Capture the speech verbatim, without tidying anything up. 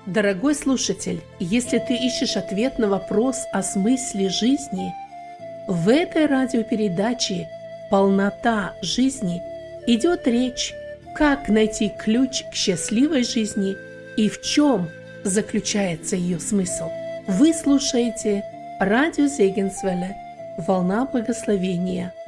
Дорогой слушатель, если ты ищешь ответ на вопрос о смысле жизни, в этой радиопередаче «Полнота жизни» идет речь, как найти ключ к счастливой жизни и в чем заключается ее смысл. Вы слушаете радио Зегенсвелле «Волна благословения».